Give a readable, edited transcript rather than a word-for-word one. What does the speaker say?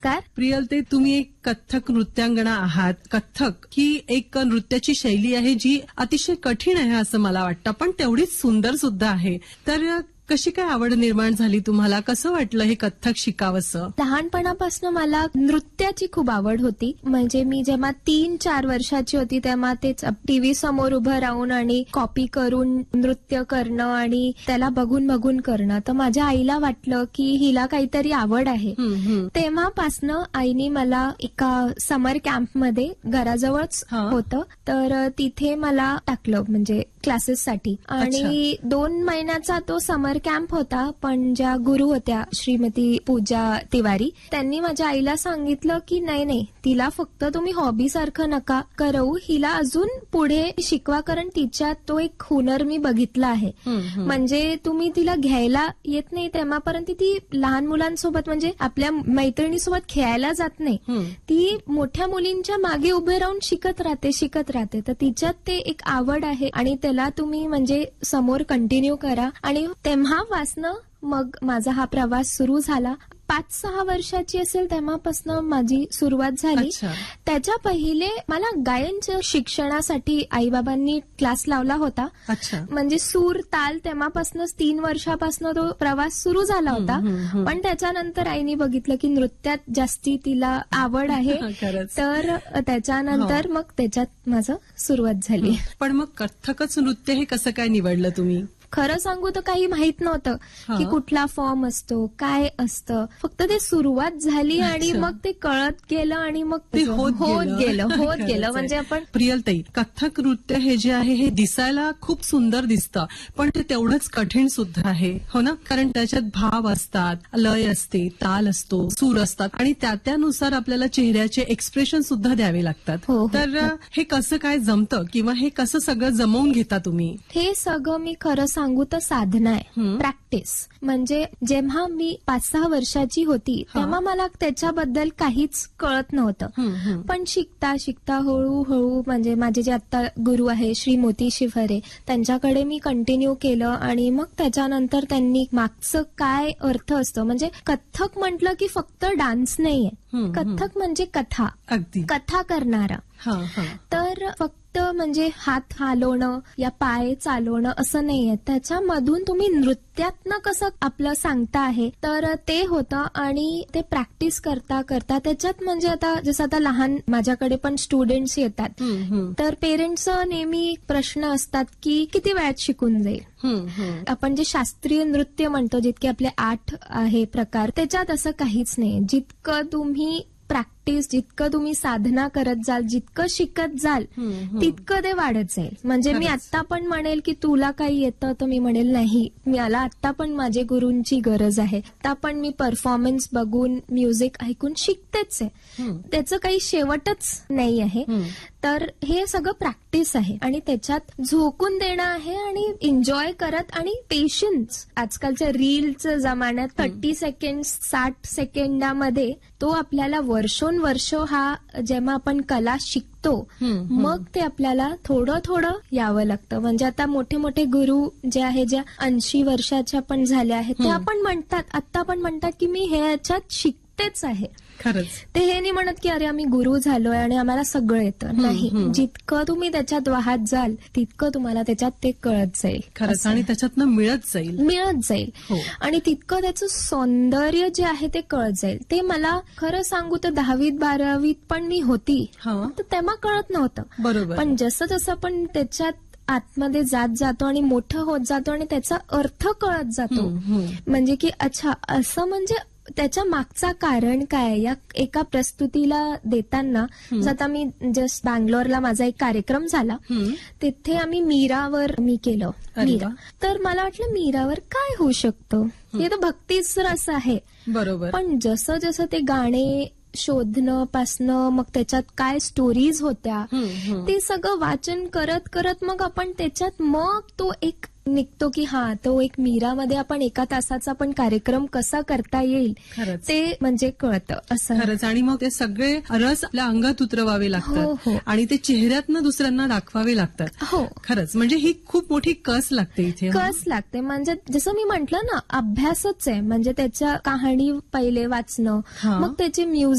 काय प्रियल, ते तुम्ही एक कथ्थक नृत्यांगना आहात. कथ्थक ही एक नृत्याची शैली आहे जी अतिशय कठीण आहे असं मला वाटतं, पण तेवढीच सुंदर सुद्धा आहे. तर कशी काय आवड निर्माण झाली तुम्हाला? कसं वाटलं हे कथ्थक शिकावंसं? लहानपणापासून मला नृत्याची खूप आवड होती. म्हणजे मी जेव्हा 3-4 वर्षाची होती तेव्हा तेच टीव्ही समोर उभं राहून आणि कॉपी करून नृत्य करणं आणि त्याला बघून बघून करणं. तर माझ्या आईला वाटलं की हिला काहीतरी आवड आहे. तेव्हापासनं आईने मला एका समर कॅम्पमध्ये घराजवळच होतं तर तिथे मला टाकलं म्हणजे क्लासेससाठी. आणि 2 महिन्याचा तो समर कॅम्प होता. पण ज्या गुरु होत्या श्रीमती पूजा तिवारी, त्यांनी माझ्या आईला सांगितलं की नाही, तिला फक्त तुम्ही हॉबी सारखं नका करू, हिला अजून पुढे शिकवा, कारण तिच्यात तो एक हुनर मी बघितला आहे. म्हणजे तुम्ही तिला घ्यायला येत नाही तेव्हापर्यंत ती लहान मुलांसोबत म्हणजे आपल्या मैत्रिणीसोबत खेळायला जात नाही. ती मोठ्या मुलींच्या मागे उभे राहून शिकत राहते. तर तिच्यात ते एक आवड आहे आणि त्याला तुम्ही म्हणजे समोर कंटिन्यू करा. आणि तेव्हापासनं मग माझा हा प्रवास सुरू झाला. 5-6 वर्षाची असेल तेव्हापासून माझी सुरुवात झाली. त्याच्या पहिले मला गायनच्या शिक्षणासाठी आईबाबांनी क्लास लावला होता. म्हणजे सूर ताल तेव्हापासूनच 3 वर्षापासून तो प्रवास सुरू झाला होता. पण त्याच्यानंतर आईने बघितलं की नृत्यात जास्ती तिला आवड आहे, तर त्याच्यानंतर मग त्याच्यात माझं सुरुवात झाली. पण मग कथ्थकच नृत्य हे कसं काय निवडलं तुम्ही? खरं सांगू तर काही माहित नव्हतं की कुठला फॉर्म असतो, काय असतं. फक्त ते सुरुवात झाली आणि मग ते कळत गेलं आणि मग ते होत गेलं. म्हणजे आपण प्रियलताई, कथ्थक नृत्य हे जे आहे हे दिसायला खूप सुंदर दिसतं, पण ते तेवढंच कठीण सुद्धा आहे, हो ना? कारण त्याच्यात भाव असतात, लय असते, ताल असतो, सूर असतात आणि त्यानुसार आपल्याला चेहऱ्याचे एक्सप्रेशन सुद्धा द्यावे लागतात. तर हे कसं काय जमतं किंवा हे कसं सगळं जमवून घेता तुम्ही? हे सगळं मी खरं सांगू तर साधना आहे, प्रॅक्टिस. म्हणजे जेव्हा मी 5-6 वर्षाची होती तेव्हा मला त्याच्याबद्दल काहीच कळत नव्हतं. पण शिकता शिकता हळूहळू म्हणजे माझे जे आता गुरु आहे श्री मोती शिवहरे, त्यांच्याकडे मी कंटिन्यू केलं आणि मग त्याच्यानंतर त्यांनी मागचं काय अर्थ असतं, म्हणजे कथ्थक म्हटलं की फक्त डान्स नाहीये, कथ्थक म्हणजे कथा करणारा. तर फक्त म्हणजे हात हलवणं या पाय चालवणं असं नाहीये, त्याच्यामधून तुम्ही नृत्यातनं कसं आपलं सांगता आहे तर ते होतं. आणि ते प्रॅक्टिस करता करता त्याच्यात म्हणजे आता जसं आता लहान माझ्याकडे पण स्टुडंट्स येतात तर पेरेंट्सचा नेहमी प्रश्न असतात की किती वेळात शिकून जाईल. आपण जे शास्त्रीय नृत्य म्हणतो, जितके आपले 8 आहे प्रकार, त्याच्यात असं काहीच नाही. जितकं तुम्ही प्रॅक्टिस, जितकं तुम्ही साधना करत जाल, जितकं शिकत जाल तितकं ते वाढत जाईल. म्हणजे मी आता पण म्हणेल की तुला काही येतं, तर मी म्हणेल नाही, मला आता पण माझे गुरूंची गरज आहे. आता पण मी परफॉर्मन्स बघून म्युझिक ऐकून शिकतेच आहे, त्याचं काही शेवटच नाही आहे. तर हे सगळं प्रॅक्टिस आहे आणि त्याच्यात झोकून देणं आहे आणि एन्जॉय करत आणि पेशन्स. आजकालच्या रीलचं जमान्यात 30 सेकंड 60 सेकंदामध्ये तो आपल्याला वर्षोनवर्ष हा जेव्हा आपण कला शिकतो मग ते आपल्याला थोडं थोडं यावं लागतं. म्हणजे आता मोठे मोठे गुरु जे आहे, ज्या 80 वर्षाच्या पण झाल्या आहेत, ते आपण म्हणतात आता पण म्हणतात की मी ह्याच्यात शिकतेच आहे. खरंच ते हे नाही म्हणत की अरे आम्ही गुरु झालोय आणि आम्हाला सगळं येतं. नाही, जितकं तुम्ही त्याच्यात वाहत जाल तितकं तुम्हाला त्याच्यात ते कळत जाईल. खरंच, आणि त्याच्यातनं मिळत जाईल. आणि तितकं त्याचं सौंदर्य जे आहे ते कळत जाईल. ते मला खरं सांगू तर 10वीत 12वीत पण मी होती, तर तेव्हा कळत नव्हतं. बरोबर. पण जसं जसं पण त्याच्यात आतमध्ये जात जातो आणि मोठं होत जातो आणि त्याचा अर्थ कळत जातो. म्हणजे की अच्छा असं, म्हणजे त्याच्या मागचा कारण काय. या एका प्रस्तुतीला देताना आता मी जस्ट बँगलोरला माझा एक कार्यक्रम झाला, तिथे आम्ही मीरावर केलं. मीरा, तर मला वाटलं मीरावर काय होऊ शकतं, हे तर भक्तीच रस आहे. बरोबर. पण जसं जसं ते गाणे शोधणं पासनं मग त्याच्यात काय स्टोरीज होत्या ते सगळं वाचन करत करत मग आपण त्याच्यात मग तो एक निघतो की हा तो एक मीरामध्ये आपण 1 तासाचा पण कार्यक्रम कसा करता येईल खरंच. ते म्हणजे कळतं असं. खरंच. आणि मग ते सगळे रस आपल्या अंगात उतरवावे हो, लागतात हो. आणि ते चेहऱ्यातनं दुसऱ्यांना दाखवावे लागतात. हो. खरंच म्हणजे ही खूप मोठी कस लागते इथे. कस लागते म्हणजे जसं मी म्हंटल ना, अभ्यासच आहे म्हणजे त्याच्या कहाणी पहिले वाचणं, हा. मग त्याचे म्युझिक